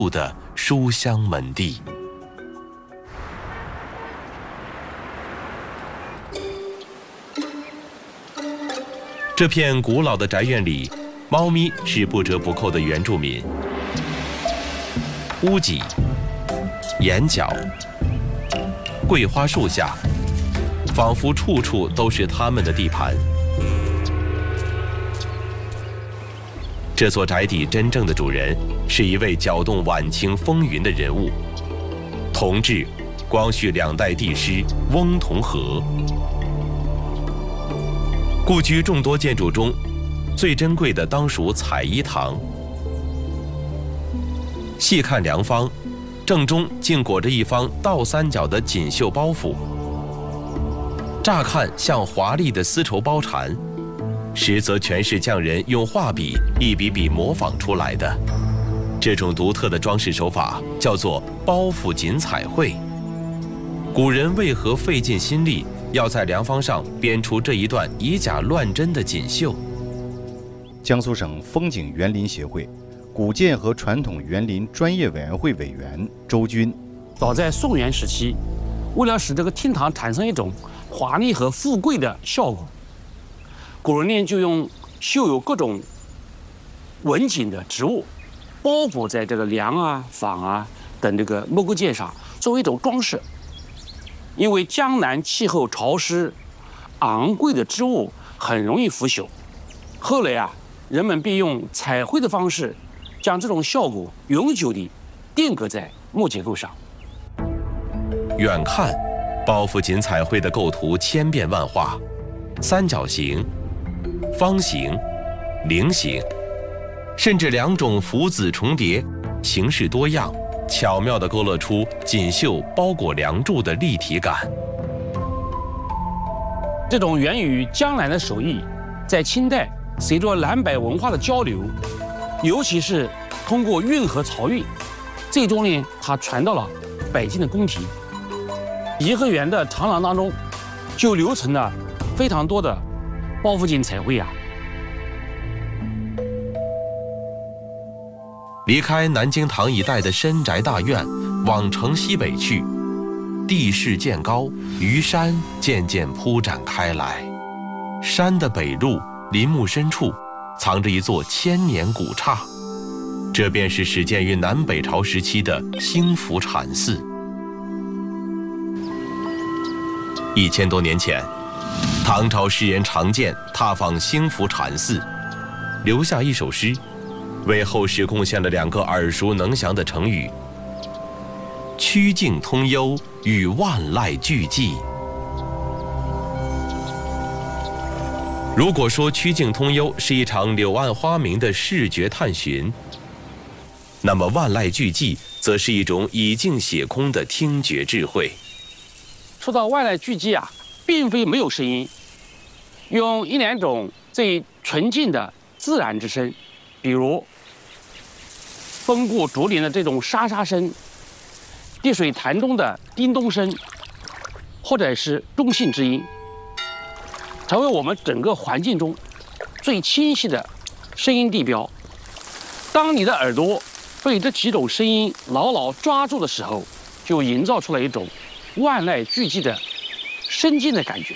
的书香门第。这片古老的宅院里，猫咪是不折不扣的原住民。屋脊、檐角、桂花树下，仿佛处处都是他们的地盘。这座宅邸真正的主人是一位搅动晚清风云的人物——同治、光绪2代帝师翁同龢。故居众多建筑中，最珍贵的当属彩衣堂。细看梁方，正中竟裹着一方倒三角的锦绣包袱，乍看像华丽的丝绸包缠，实则全是匠人用画笔一笔笔模仿出来的。这种独特的装饰手法叫做包袱锦彩绘。古人为何费尽心力要在梁方上编出这一段以假乱真的锦绣？ 江苏省风景园林协会古建和传统园林专业委员会委员周军： 早在宋元时期，为了使这个厅堂产生一种华丽和富贵的效果，古人呢就用绣有各种纹锦的植物包裹在这个梁啊、坊啊等这个木构件上，作为一种装饰。因为江南气候潮湿，昂贵的织物很容易腐朽。后来啊，人们便用彩绘的方式，将这种效果永久地定格在木结构上。 远看，包袱锦彩绘的构图千变万化，三角形、方形、菱形，甚至2种福字重叠，形式多样，巧妙地勾勒出锦绣包裹梁柱的立体感。 这种源于江南的手艺，在清代随着南北文化的交流，尤其是通过运河漕运，最终呢，它传到了北京的宫廷。颐和园的长廊当中，就留存了非常多的包袱锦彩绘啊。 离开南京堂一带的深宅大院，往城西北去，地势渐高，虞山渐渐铺展开来。山的北麓林木深处，藏着一座千年古刹，这便是始建于南北朝时期的兴福禅寺。1000多年前，唐朝诗人常建踏访兴福禅寺，留下一首诗，为后世贡献了2个耳熟能详的成语：曲径通幽与万籁俱寂。如果说曲径通幽是一场柳暗花明的视觉探寻，那么万籁俱寂则是一种以静写空的听觉智慧。 说到万籁俱寂啊，并非没有声音，用1-2种最纯净的自然之声，比如风过竹林的这种沙沙声，滴水潭中的叮咚声，或者是中性之音，成为我们整个环境中最清晰的声音地标。当你的耳朵被这几种声音牢牢抓住的时候，就营造出了一种万籁俱寂的深静的感觉。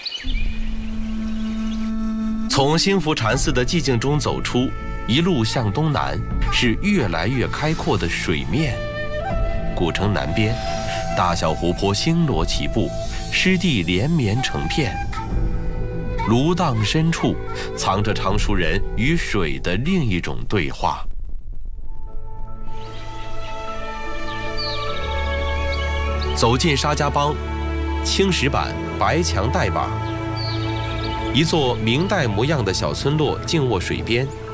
从兴福禅寺的寂静中走出，一路向东南，是越来越开阔的水面。古城南边，大小湖泊星罗棋布，湿地连绵成片。芦荡深处，藏着常熟人与水的另一种对话。走进沙家浜，青石板、白墙黛瓦，一座明代模样的小村落静卧水边，